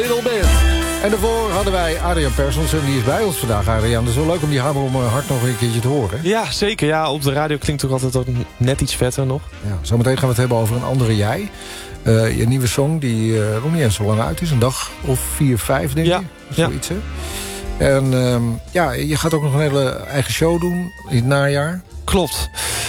Little Bit. En daarvoor hadden wij Adriaan Persons en die is bij ons vandaag, Adriaan. Dat is wel leuk om die Hammer om mijn hart nog een keertje te horen. Ja, zeker. Ja, op de radio klinkt ook altijd ook net iets vetter nog. Ja, zometeen gaan we het hebben over Een Andere Jij. Je nieuwe song die nog niet eens zo lang uit is. Een dag of 4, 5 denk ik. Zoiets, hè? En je gaat ook nog een hele eigen show doen in het najaar. Klopt.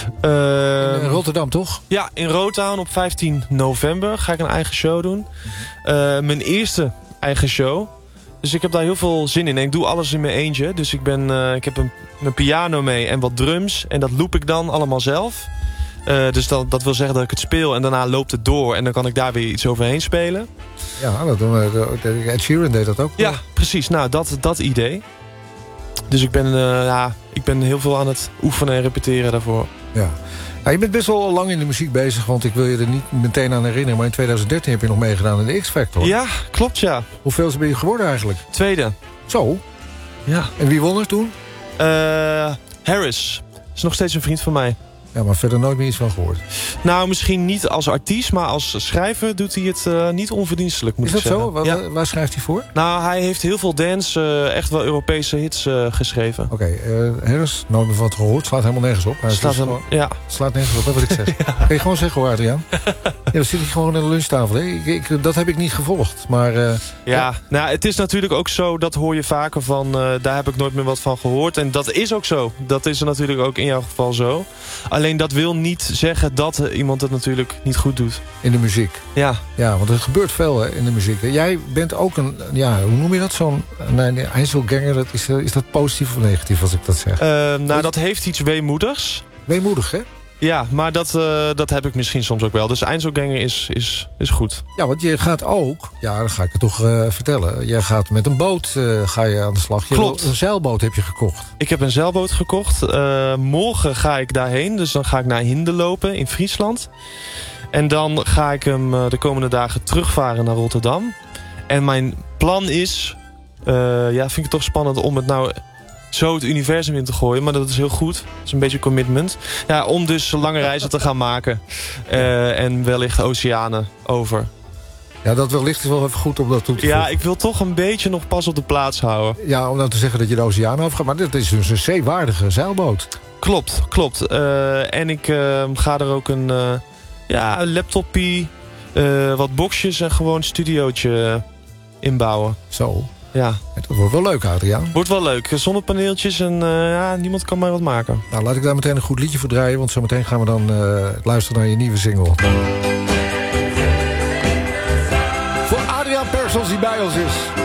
In Rotterdam, toch? Ja, in Rotown op 15 november ga ik een eigen show doen. Mijn eerste eigen show. Dus ik heb daar heel veel zin in. En ik doe alles in mijn eentje. Dus ik heb mijn piano mee en wat drums. En dat loop ik dan allemaal zelf. Dus dat wil zeggen dat ik het speel en daarna loopt het door. En dan kan ik daar weer iets overheen spelen. Ja, Ed Sheeran deed dat ook. Ja, precies. Nou, dat idee. Dus ik ben heel veel aan het oefenen en repeteren daarvoor. Ja. Nou, je bent best wel lang in de muziek bezig, want ik wil je er niet meteen aan herinneren. Maar in 2013 heb je nog meegedaan in de X-Factor. Ja, klopt, ja. Hoeveelste ben je geworden eigenlijk? Tweede. Zo? Ja. En wie won er toen? Harris. Is nog steeds een vriend van mij. Ja, maar verder nooit meer iets van gehoord. Nou, misschien niet als artiest, maar als schrijver doet hij het niet onverdienstelijk, moet ik zeggen. Is dat zo? Waar schrijft hij voor? Nou, hij heeft heel veel dance, echt wel Europese hits geschreven. Oké, Harris, nooit meer wat gehoord. Slaat helemaal nergens op. Slaat nergens op, dat wil ik zeggen. Ja. Kan je gewoon zeggen hoor, Adriaan. Dan zit ik gewoon aan de lunchtafel. Hè? Dat heb ik niet gevolgd. Maar, nou, het is natuurlijk ook zo, dat hoor je vaker van, daar heb ik nooit meer wat van gehoord. En dat is ook zo. Dat is er natuurlijk ook in jouw geval zo. Alleen dat wil niet zeggen dat iemand het natuurlijk niet goed doet. In de muziek. Ja. Ja, want er gebeurt veel hè, in de muziek. Jij bent ook hoe noem je dat? Zo'n Einzelganger. Is dat positief of negatief als ik dat zeg? Dat heeft iets weemoedigs. Weemoedig, hè? Ja, maar dat heb ik misschien soms ook wel. Dus Einzelganger is goed. Ja, want je gaat ook... Ja, dan ga ik het toch vertellen. Jij gaat met een boot ga je aan de slag. Klopt. Een zeilboot heb je gekocht. Ik heb een zeilboot gekocht. Morgen ga ik daarheen. Dus dan ga ik naar Hinderlopen in Friesland. En dan ga ik hem de komende dagen terugvaren naar Rotterdam. En mijn plan is... vind ik het toch spannend om het nou... zo het universum in te gooien, maar dat is heel goed. Dat is een beetje commitment. Ja, om dus lange reizen te gaan maken. En wellicht oceanen over. Ja, dat wellicht is wel even goed om dat toe te voegen. Ja, ik wil toch een beetje nog pas op de plaats houden. Ja, om nou te zeggen dat je de oceanen overgaat. Maar dit is dus een zeewaardige zeilboot. Klopt. En ik ga er ook een laptopie, wat boxjes en gewoon een studiootje inbouwen. Zo. Ja. Dat wordt wel leuk, Adriaan. Wordt wel leuk. Zonnepaneeltjes en niemand kan mij wat maken. Nou, laat ik daar meteen een goed liedje voor draaien. Want zometeen gaan we dan luisteren naar je nieuwe single. Voor Adriaan Persons die bij ons is.